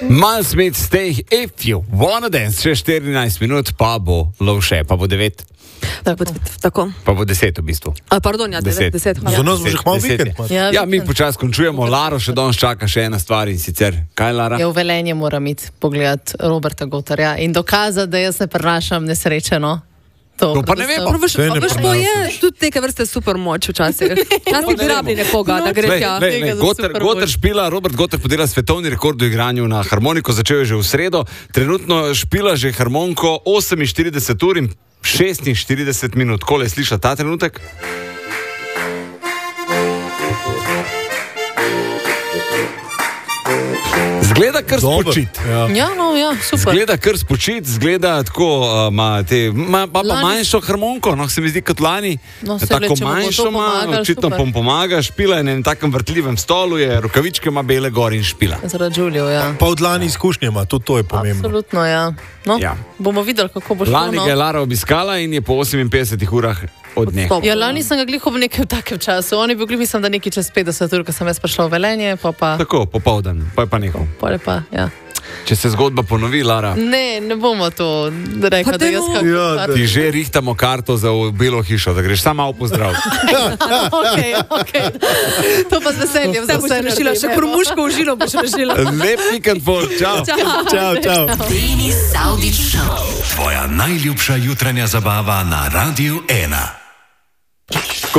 Miles Smith, stay if you wanna dance. Še 14 minut, pa bo lovše, pa bo 9. Tako. Pa bo 10 v bistvu. Pardon, ja, 10. Za nas bo že kmalu vikend. Ja, mi počasi končujemo. Laro še danes čaka še ena stvar in sicer. Kaj, Lara? Ja, v Velenje moram iti pogledati Roberta Gotarja in dokazati, da jaz ne prenašam nesrečeno. To pa ne vemo. Veš, to je tudi neke vrste super moč včasih. Nas bi rabili nekoga, da gre tja. Robert Gotar podela svetovni rekord v igranju na harmoniko, začel je že v sredo. Trenutno špila že harmoniko 48 ur in 46 minut. Kole je slišal ta trenutek? Zgleda kar spočit. Ja, super. Zgleda kar spočit, zgleda tako, ima pa manjšo harmoniko, se mi zdi kot lani. Tako manjšo ima, očitno pomaga, špila je na enem takem vrtljivem stolu, je rokavičke ima bele gor in špila. Zaradi Julio, ja. Pa od lani izkušnje ima, tudi to je pomembno. Absolutno, ja. No, ja. Bomo videli, kako bo šlo. Lani ga je Lara obiskala in je po 58 urah od nje. Ja, lani sem ga glihal v nekem takem času. On je bil, mislim, da nekaj čez 50 ur, ko sem jaz prišla v Velenje, pa... Tako, popoldan, pa je pa nehal. Pole pa, ja. Če se zgodba ponovi, Lara. Ne bomo to rekli, da jaz kako... Ja, ti že rihtamo karto za Belo hišo, da greš samo malo pozdrav. Okay. To pa z veseljem. Zdaj boš rešila, še krmuško v žilo boš rešila. Lep vikend, čau. Čau. Denis Saudić Show. Tvoja najljubša jutranja zabava na Radiu 1.